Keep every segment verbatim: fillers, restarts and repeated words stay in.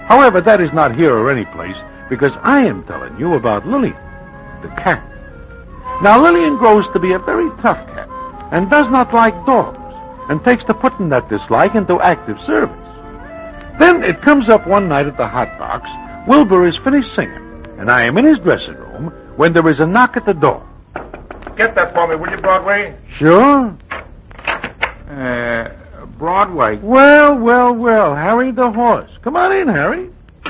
However, that is not here or any place, because I am telling you about Lillian, the cat. Now, Lillian grows to be a very tough cat, and does not like dogs, and takes to putting that dislike into active service. Then it comes up one night at the hot box. Wilbur is finished singing, and I am in his dressing room when there is a knock at the door. Get that for me, will you, Broadway? Sure. Uh, Broadway. Well, well, well, Harry the horse. Come on in, Harry.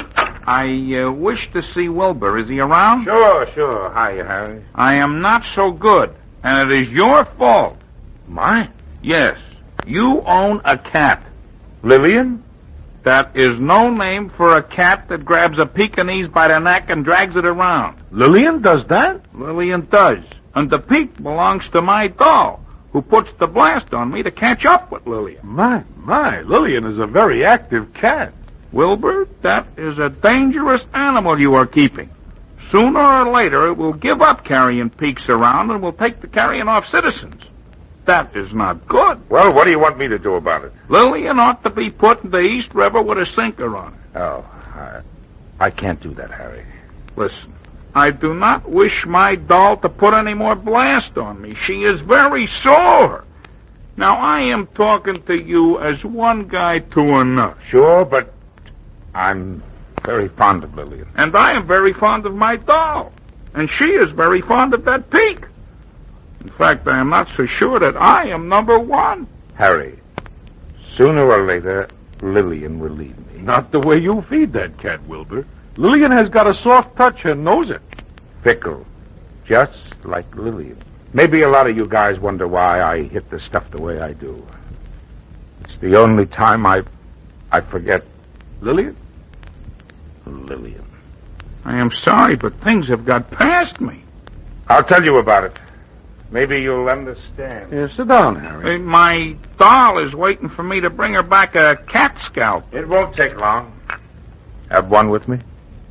I uh, wish to see Wilbur. Is he around? Sure, sure. Hiya, Harry. I am not so good, and it is your fault. Mine? Yes. You own a cat. Lillian? That is no name for a cat that grabs a Pekingese by the neck and drags it around. Lillian does that? Lillian does. And the Peke belongs to my doll, who puts the blast on me to catch up with Lillian. My, my, Lillian is a very active cat. Wilbur, that is a dangerous animal you are keeping. Sooner or later, it will give up carrying Pekes around and will take to carrying off citizens. That is not good. Well, what do you want me to do about it? Lillian ought to be put in the East River with a sinker on her. Oh, I, I can't do that, Harry. Listen, I do not wish my doll to put any more blast on me. She is very sore. Now, I am talking to you as one guy to another. Sure, but I'm very fond of Lillian. And I am very fond of my doll. And she is very fond of that Peke. In fact, I am not so sure that I am number one. Harry, sooner or later, Lillian will leave me. Not the way you feed that cat, Wilbur. Lillian has got a soft touch and knows it. Fickle, just like Lillian. Maybe a lot of you guys wonder why I hit the stuff the way I do. It's the only time I, I forget Lillian? Lillian. I am sorry, but things have got past me. I'll tell you about it. Maybe you'll understand. Yeah, sit down, Harry. Uh, my doll is waiting for me to bring her back a cat scalp. It won't take long. Have one with me?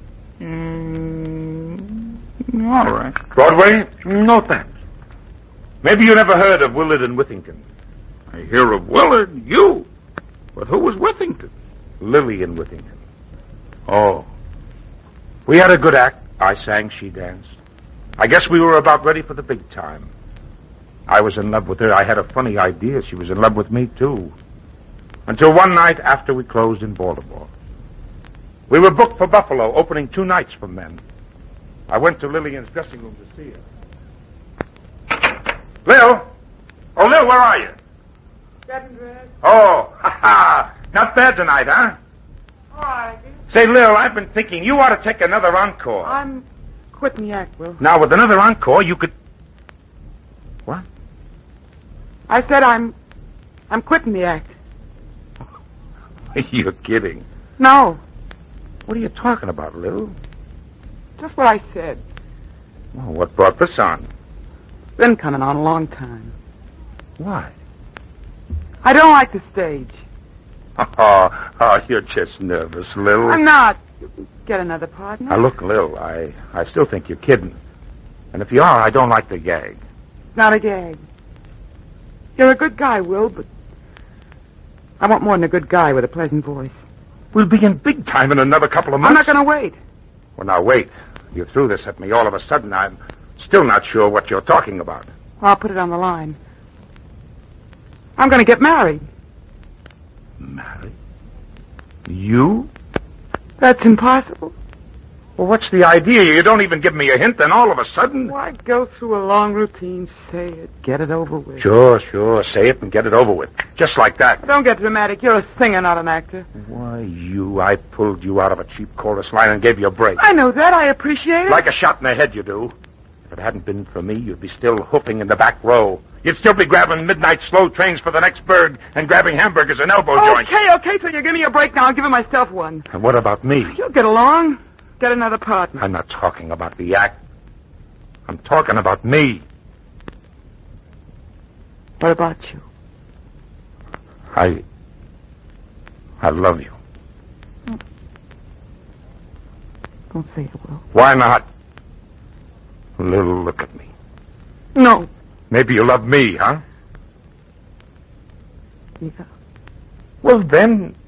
Mm, all right. Broadway? No thanks. Maybe you never heard of Willard and Withington. I hear of Willard, you. But who was Withington? Lillian Withington. Oh. We had a good act. I sang, she danced. I guess we were about ready for the big time. I was in love with her. I had a funny idea. She was in love with me, too. Until one night after we closed in Baltimore. We were booked for Buffalo, opening two nights from then. I went to Lillian's dressing room to see her. Lil? Oh, Lil, where are you? Getting dressed. Oh, ha ha. Not bad tonight, huh? All right. Say, Lil, I've been thinking you ought to take another encore. I'm quitting the act, Will. Now, with another encore, you could... What? I said I'm... I'm quitting the act. You're kidding. No, What are you talking about, Lil? just what I said. Well, what brought this on? Been coming on a long time. Why? I don't like the stage. Oh, oh, you're just nervous, Lil. I'm not. Get another partner. Now, look, Lil, I, I still think you're kidding. And if you are, I don't like the gag. Not a gag. You're a good guy, Will, but I want more than a good guy with a pleasant voice. We'll be in big time in another couple of months. I'm not going to wait. Well, now, wait. You threw this at me all of a sudden. I'm still not sure what you're talking about. I'll put it on the line. I'm going to get married. Married? You? That's impossible. Well, what's the idea? You don't even give me a hint, then all of a sudden... Why go through a long routine? Say it. Get it over with. Sure, sure. Say it and get it over with. Just like that. Don't get dramatic. You're a singer, not an actor. Why, you, I pulled you out of a cheap chorus line and gave you a break. I know that. I appreciate it. Like a shot in the head, you do. If it hadn't been for me, you'd be still hoofing in the back row. You'd still be grabbing midnight slow trains for the next burg and grabbing hamburgers and elbow joints. Okay, okay, so you give me a break now. I'll give myself one. And what about me? You'll get along. Get another partner. I'm not talking about the act. I'm talking about me. What about you? I... I love you. Don't say it, Will. Why not? Lil, look at me. No. Maybe you love me, huh? Yeah. Well, then,